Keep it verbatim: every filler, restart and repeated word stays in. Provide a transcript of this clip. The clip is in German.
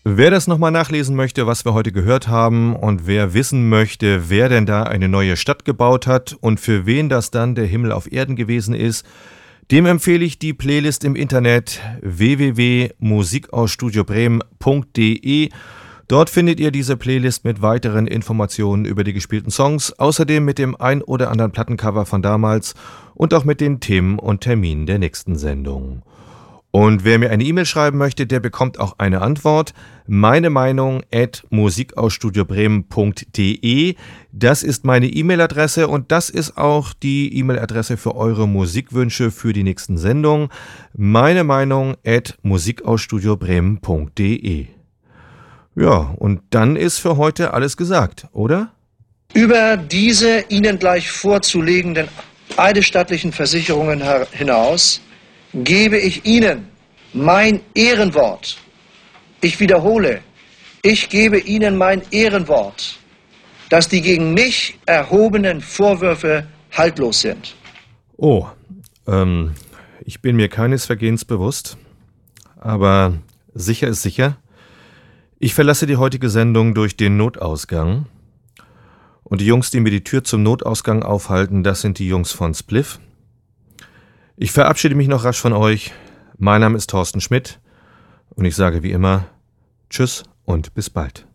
Wer das nochmal nachlesen möchte, was wir heute gehört haben und wer wissen möchte, wer denn da eine neue Stadt gebaut hat und für wen das dann der Himmel auf Erden gewesen ist, dem empfehle ich die Playlist im Internet w w w punkt musik aus studio bremen punkt d e. Dort findet ihr diese Playlist mit weiteren Informationen über die gespielten Songs, außerdem mit dem ein oder anderen Plattencover von damals und auch mit den Themen und Terminen der nächsten Sendung. Und wer mir eine E-Mail schreiben möchte, der bekommt auch eine Antwort. Meine Meinung at musik aus studio bremen punkt d e. Das ist meine E-Mail-Adresse und das ist auch die E-Mail-Adresse für eure Musikwünsche für die nächsten Sendungen. Meine Meinung at musik aus studio bremen punkt d e. Ja, und dann ist für heute alles gesagt, oder? Über diese Ihnen gleich vorzulegenden eidesstattlichen Versicherungen hinaus gebe ich Ihnen mein Ehrenwort. Ich wiederhole, ich gebe Ihnen mein Ehrenwort, dass die gegen mich erhobenen Vorwürfe haltlos sind. Oh, ähm, ich bin mir keines Vergehens bewusst, aber sicher ist sicher. Ich verlasse die heutige Sendung durch den Notausgang. Und die Jungs, die mir die Tür zum Notausgang aufhalten, das sind die Jungs von Spliff. Ich verabschiede mich noch rasch von euch. Mein Name ist Thorsten Schmidt und ich sage wie immer Tschüss und bis bald.